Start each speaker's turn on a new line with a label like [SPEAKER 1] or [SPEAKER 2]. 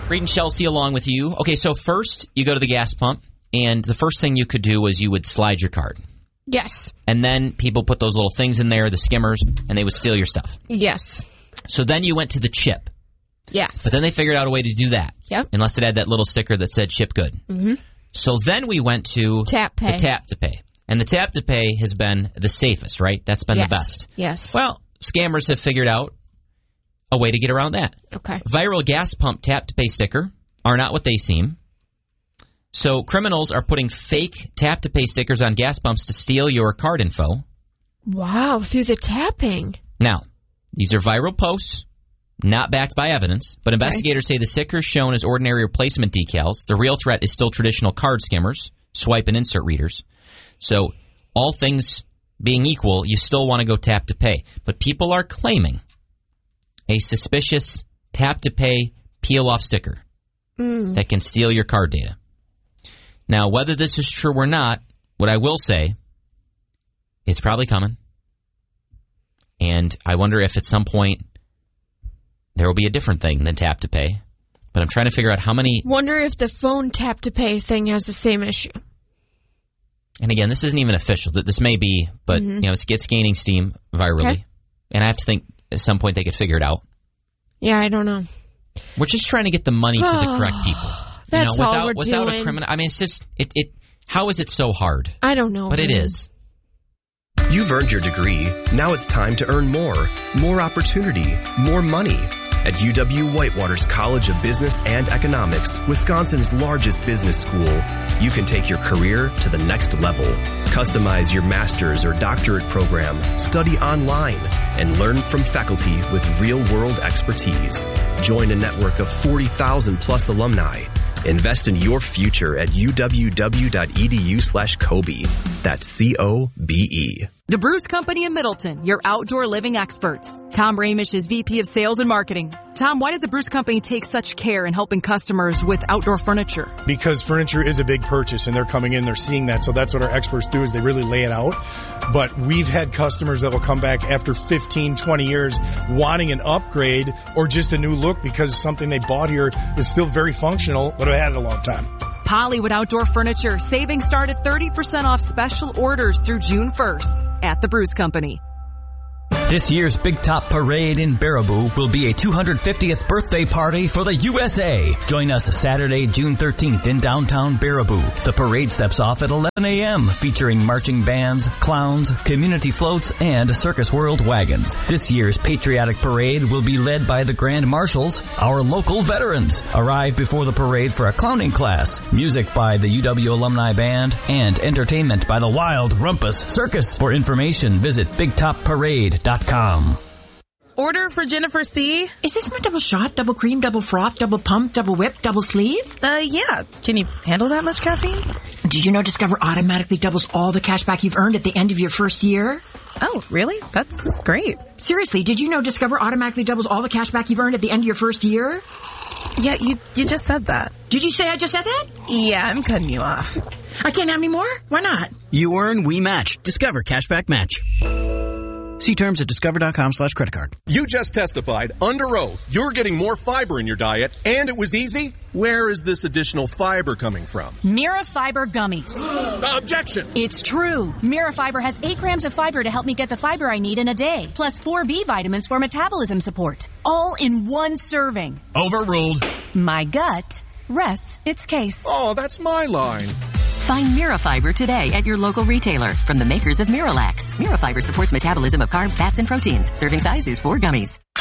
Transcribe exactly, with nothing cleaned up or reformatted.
[SPEAKER 1] Reed and Chelsea along with you. Okay, so first you go to the gas pump, and the first thing you could do was you would slide your card.
[SPEAKER 2] Yes.
[SPEAKER 1] And then people put those little things in there, the skimmers, and they would steal your stuff.
[SPEAKER 2] Yes.
[SPEAKER 1] So then you went to the chip.
[SPEAKER 2] Yes.
[SPEAKER 1] But then they figured out a way to do that.
[SPEAKER 2] Yep.
[SPEAKER 1] Unless it had that little sticker that said chip good.
[SPEAKER 2] Mm-hmm.
[SPEAKER 1] So then we went to
[SPEAKER 2] Tap Pay.
[SPEAKER 1] the Tap to Pay. And the Tap to Pay has been the safest, right? That's been
[SPEAKER 2] yes.
[SPEAKER 1] the best.
[SPEAKER 2] Yes.
[SPEAKER 1] Well, scammers have figured out a way to get around that.
[SPEAKER 2] Okay.
[SPEAKER 1] Viral gas pump Tap to Pay sticker are not what they seem. So criminals are putting fake Tap to Pay stickers on gas pumps to steal your card info.
[SPEAKER 2] Wow, through the tapping.
[SPEAKER 1] Now, these are viral posts, not backed by evidence, but investigators say the stickers shown as ordinary replacement decals. The real threat is still traditional card skimmers, swipe and insert readers. So all things being equal, you still want to go Tap to Pay. But people are claiming a suspicious Tap to Pay peel-off sticker
[SPEAKER 2] mm.
[SPEAKER 1] that can steal your card data. Now, whether this is true or not, what I will say, it's probably coming. And I wonder if at some point there will be a different thing than Tap to Pay. But I'm trying to figure out how many...
[SPEAKER 2] Wonder if the phone Tap to Pay thing has the same issue.
[SPEAKER 1] And again, this isn't even official. This may be, but mm-hmm. you know, it's, it's gaining steam virally. Okay. And I have to think at some point they could figure it out.
[SPEAKER 2] Yeah, I don't know.
[SPEAKER 1] We're just trying to get the money to the correct people.
[SPEAKER 2] That's
[SPEAKER 1] you know, without,
[SPEAKER 2] all we're
[SPEAKER 1] without
[SPEAKER 2] doing.
[SPEAKER 1] a criminal. I mean, it's just it. It. How is it so hard?
[SPEAKER 2] I don't know.
[SPEAKER 1] But
[SPEAKER 2] man.
[SPEAKER 1] it is.
[SPEAKER 3] You've earned your degree. Now it's time to earn more. More opportunity. More money. At U W-Whitewater's College of Business and Economics, Wisconsin's largest business school, you can take your career to the next level. Customize your master's or doctorate program, study online, and learn from faculty with real-world expertise. Join a network of forty thousand plus alumni. Invest in your future at uww.edu slash Kobe. That's C O B E.
[SPEAKER 4] The Bruce Company in Middleton, your outdoor living experts. Tom Ramish is V P of Sales and Marketing. Tom, why does the Bruce Company take such care in helping customers with outdoor furniture?
[SPEAKER 5] Because furniture is a big purchase and they're coming in, they're seeing that. So that's what our experts do is they really lay it out. But we've had customers that will come back after fifteen, twenty years wanting an upgrade or just a new look because something they bought here is still very functional, but have had it a long time.
[SPEAKER 4] Pollywood Outdoor Furniture. Savings start at thirty percent off special orders through June first at the Bruce Company.
[SPEAKER 6] This year's Big Top Parade in Baraboo will be a two hundred fiftieth birthday party for the U S A. Join us Saturday, June thirteenth in downtown Baraboo. The parade steps off at eleven a.m. featuring marching bands, clowns, community floats, and Circus World wagons. This year's patriotic parade will be led by the Grand Marshals, our local veterans. Arrive before the parade for a clowning class, music by the U W Alumni Band, and entertainment by the Wild Rumpus Circus. For information, visit big top parade dot com.
[SPEAKER 7] Order for Jennifer C.
[SPEAKER 8] Is this my double shot, double cream, double froth, double pump, double whip, double sleeve?
[SPEAKER 7] Uh, yeah. Can you handle that much caffeine?
[SPEAKER 8] Did you know Discover automatically doubles all the cash back you've earned at the end of your first year?
[SPEAKER 7] Oh, really? That's great.
[SPEAKER 8] Seriously, did you know Discover automatically doubles all the cash back you've earned at the end of your first year?
[SPEAKER 7] Yeah, you you just said that.
[SPEAKER 8] Did you say I just said that?
[SPEAKER 7] Yeah, I'm cutting you off.
[SPEAKER 8] I can't have any more? Why not?
[SPEAKER 9] You earn, we match. Discover Cashback Match. See terms at discover.com slash credit card.
[SPEAKER 10] You just testified under oath you're getting more fiber in your diet, and it was easy? Where is this additional fiber coming from?
[SPEAKER 11] Mira Fiber Gummies.
[SPEAKER 10] Objection!
[SPEAKER 11] It's true. Mira Fiber has eight grams of fiber to help me get the fiber I need in a day, plus four B vitamins for metabolism support. All in one serving.
[SPEAKER 10] Overruled.
[SPEAKER 11] My gut rests its case.
[SPEAKER 10] Oh, that's my line.
[SPEAKER 12] Find Mira Fiber today at your local retailer from the makers of Miralax. Mira Fiber supports metabolism of carbs, fats, and proteins. Serving size is four gummies.